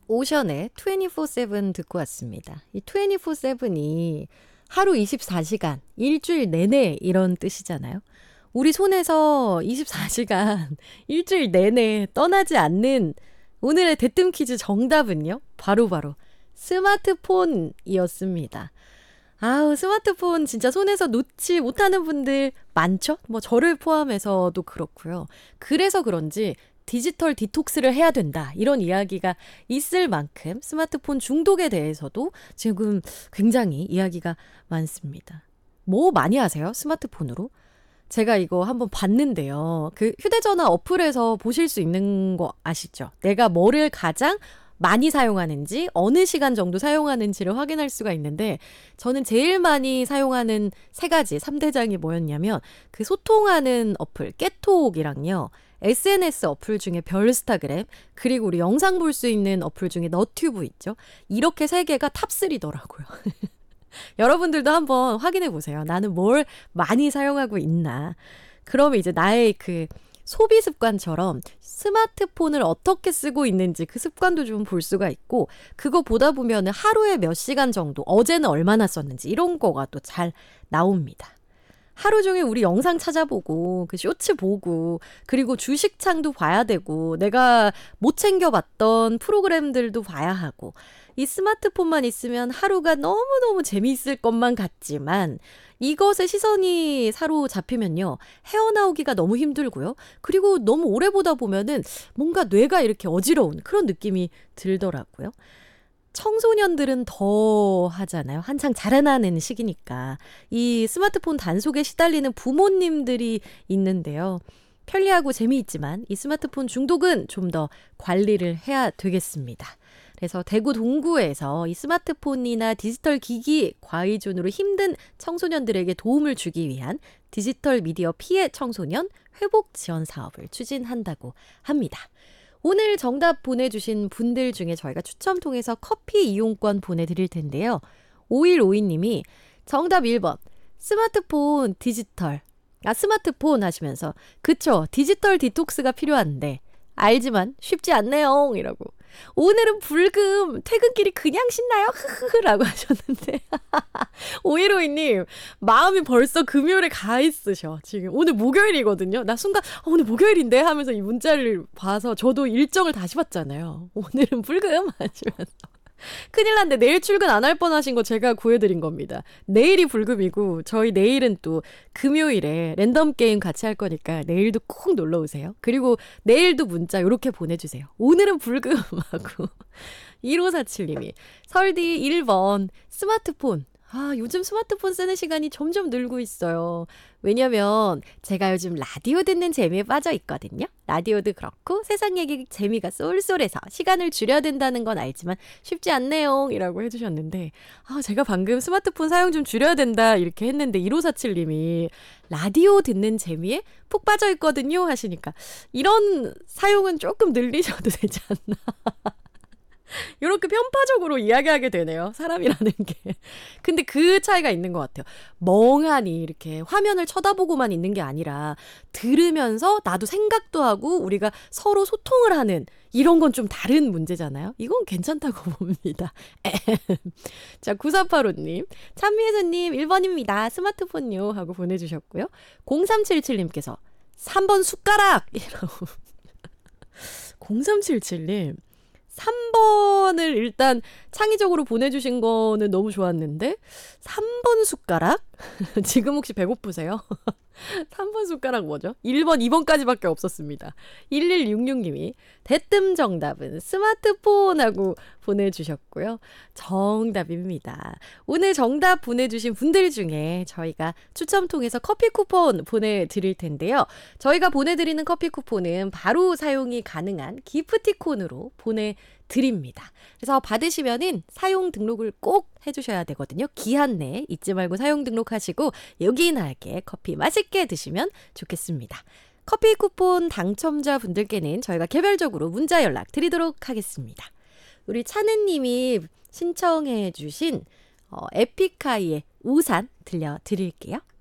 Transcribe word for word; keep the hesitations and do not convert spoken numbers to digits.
오션의 이십사 세븐 듣고 왔습니다. 이 이십사 세븐이 하루 이십사 시간, 일주일 내내 이런 뜻이잖아요. 우리 손에서 이십사 시간, 일주일 내내 떠나지 않는 오늘의 대뜸 퀴즈 정답은요? 바로바로 바로 스마트폰이었습니다. 아우, 스마트폰 진짜 손에서 놓지 못하는 분들 많죠? 뭐 저를 포함해서도 그렇고요. 그래서 그런지 디지털 디톡스를 해야 된다, 이런 이야기가 있을 만큼 스마트폰 중독에 대해서도 지금 굉장히 이야기가 많습니다. 뭐 많이 하세요? 스마트폰으로? 제가 이거 한번 봤는데요. 그 휴대전화 어플에서 보실 수 있는 거 아시죠? 내가 뭐를 가장 많이 사용하는지, 어느 시간 정도 사용하는지를 확인할 수가 있는데, 저는 제일 많이 사용하는 세 가지, 삼 대장이 뭐였냐면 그 소통하는 어플 깨톡이랑요, 에스엔에스 어플 중에 별스타그램, 그리고 우리 영상 볼 수 있는 어플 중에 너튜브 있죠. 이렇게 세 개가 탑삼이더라고요. 여러분들도 한번 확인해 보세요. 나는 뭘 많이 사용하고 있나. 그러면 이제 나의 그 소비 습관처럼 스마트폰을 어떻게 쓰고 있는지 그 습관도 좀 볼 수가 있고, 그거 보다 보면 하루에 몇 시간 정도, 어제는 얼마나 썼는지 이런 거가 또 잘 나옵니다. 하루 종일 우리 영상 찾아보고 그 쇼츠 보고, 그리고 주식창도 봐야 되고, 내가 못 챙겨봤던 프로그램들도 봐야 하고, 이 스마트폰만 있으면 하루가 너무너무 재미있을 것만 같지만 이것에 시선이 사로잡히면요, 헤어나오기가 너무 힘들고요. 그리고 너무 오래 보다 보면은 뭔가 뇌가 이렇게 어지러운 그런 느낌이 들더라고요. 청소년들은 더 하잖아요. 한창 자라나는 시기니까. 이 스마트폰 단속에 시달리는 부모님들이 있는데요. 편리하고 재미있지만 이 스마트폰 중독은 좀 더 관리를 해야 되겠습니다. 그래서 대구 동구에서 이 스마트폰이나 디지털 기기 과의존으로 힘든 청소년들에게 도움을 주기 위한 디지털 미디어 피해 청소년 회복 지원 사업을 추진한다고 합니다. 오늘 정답 보내주신 분들 중에 저희가 추첨 통해서 커피 이용권 보내드릴 텐데요. 오일오이 님이 정답 일 번 스마트폰 디지털, 아 스마트폰 하시면서 그쵸, 디지털 디톡스가 필요한데 알지만 쉽지 않네요 이라고. 오늘은 불금, 퇴근길이 그냥 신나요? 흐흐흐라고 하셨는데 오일오이 님 마음이 벌써 금요일에 가 있으셔. 지금 오늘 목요일이거든요. 나 순간 어, 오늘 목요일인데 하면서 이 문자를 봐서 저도 일정을 다시 봤잖아요. 오늘은 불금 하시면서 큰일 났는데 내일 출근 안 할 뻔하신 거 제가 구해드린 겁니다. 내일이 불금이고 저희 내일은 또 금요일에 랜덤 게임 같이 할 거니까 내일도 꼭 놀러 오세요. 그리고 내일도 문자 이렇게 보내주세요. 오늘은 불금 하고. 일오사칠 님이 설디 일 번 스마트폰. 아, 요즘 스마트폰 쓰는 시간이 점점 늘고 있어요. 왜냐면 제가 요즘 라디오 듣는 재미에 빠져 있거든요. 라디오도 그렇고 세상 얘기 재미가 쏠쏠해서 시간을 줄여야 된다는 건 알지만 쉽지 않네요 이라고 해주셨는데, 아, 제가 방금 스마트폰 사용 좀 줄여야 된다 이렇게 했는데 일오사칠 님이 라디오 듣는 재미에 푹 빠져 있거든요 하시니까 이런 사용은 조금 늘리셔도 되지 않나. 이렇게 편파적으로 이야기하게 되네요. 사람이라는 게. 근데 그 차이가 있는 것 같아요. 멍하니 이렇게 화면을 쳐다보고만 있는 게 아니라 들으면서 나도 생각도 하고 우리가 서로 소통을 하는, 이런 건 좀 다른 문제잖아요. 이건 괜찮다고 봅니다. 자, 구사팔오 님 찬미혜선님 일 번입니다. 스마트폰요 하고 보내주셨고요. 공삼칠칠 님께서 삼 번 숟가락 이라고. 공삼칠칠 님 삼 번을 일단 창의적으로 보내주신 거는 너무 좋았는데 삼 번 숟가락? 지금 혹시 배고프세요? 삼 번 숟가락 뭐죠? 일 번, 이 번까지밖에 없었습니다. 일일육육 님이 대뜸 정답은 스마트폰 하고 보내주셨고요. 정답입니다. 오늘 정답 보내주신 분들 중에 저희가 추첨 통해서 커피 쿠폰 보내드릴 텐데요. 저희가 보내드리는 커피 쿠폰은 바로 사용이 가능한 기프티콘으로 보내드립니다. 그래서 받으시면은 사용 등록을 꼭 해주셔야 되거든요. 기한 내에 잊지 말고 사용 등록하시고 요긴하게 커피 맛있게 드시면 좋겠습니다. 커피 쿠폰 당첨자분들께는 저희가 개별적으로 문자 연락 드리도록 하겠습니다. 우리 차느님이 신청해 주신 어, 에픽하이의 우산 들려드릴게요.